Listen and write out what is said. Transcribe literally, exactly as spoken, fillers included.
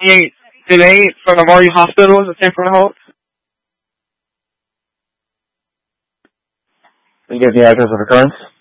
eight in eight from the Marty Hospital is the ten front hold. Can you give the address of occurrence?